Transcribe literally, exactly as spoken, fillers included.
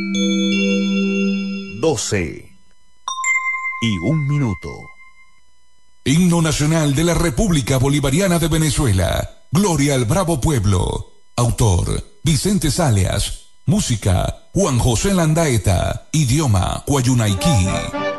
doce y un minuto. Himno nacional de la República Bolivariana de Venezuela. Gloria al bravo pueblo. Autor: Vicente Salias. Música: Juan José Landaeta. Idioma: Guayunaiquí.